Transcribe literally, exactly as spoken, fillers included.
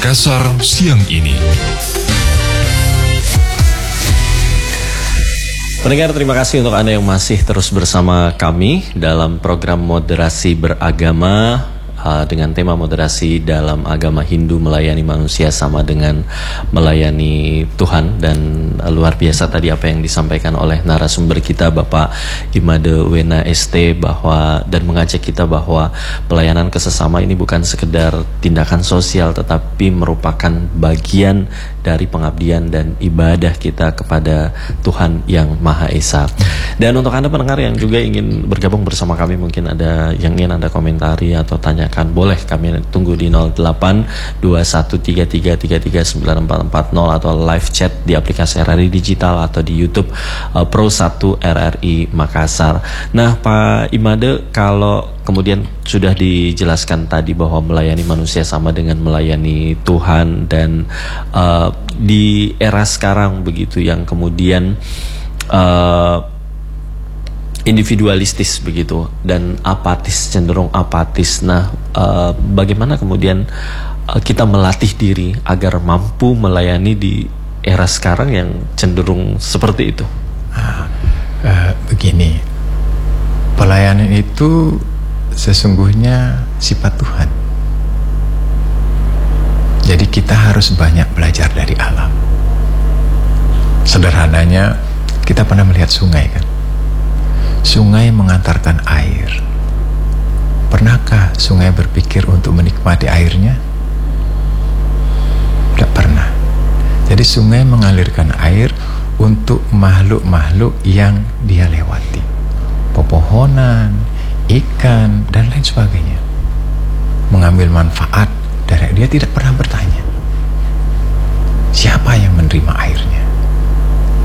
Makassar siang ini. Pendengar, terima kasih untuk Anda yang masih terus bersama kami dalam program Moderasi Beragama uh, dengan tema moderasi dalam agama Hindu, melayani manusia sama dengan melayani Tuhan. Dan uh, luar biasa tadi apa yang disampaikan oleh narasumber kita Bapak Imade Wena S T, bahwa dan mengajak kita bahwa pelayanan kesesama ini bukan sekedar tindakan sosial, tetapi merupakan bagian dari pengabdian dan ibadah kita kepada Tuhan yang Maha Esa. Dan untuk Anda pendengar yang juga ingin bergabung bersama kami, mungkin ada yang ingin Anda komentari atau tanyakan, boleh kami tunggu di nol delapan dua satu tiga tiga tiga tiga sembilan empat empat nol atau live chat di aplikasi R R I Digital atau di YouTube uh, Pro satu R R I Makassar. Nah, Pak Imade, kalau kemudian sudah dijelaskan tadi bahwa melayani manusia sama dengan melayani Tuhan, dan uh, di era sekarang begitu yang kemudian uh, individualistis begitu dan apatis, cenderung apatis. Nah, uh, bagaimana kemudian uh, kita melatih diri agar mampu melayani di era sekarang yang cenderung seperti itu? Ah, uh, begini, pelayanan itu sesungguhnya sifat Tuhan. Jadi kita harus banyak belajar dari alam. Sederhananya, kita pernah melihat sungai kan? Sungai mengantarkan air. Pernahkah sungai berpikir untuk menikmati airnya? Tidak pernah. Jadi sungai mengalirkan air untuk makhluk-makhluk yang dia lewati. Pepohonan, ikan, dan lain sebagainya. Mengambil manfaat dari dia, tidak pernah bertanya siapa yang menerima airnya.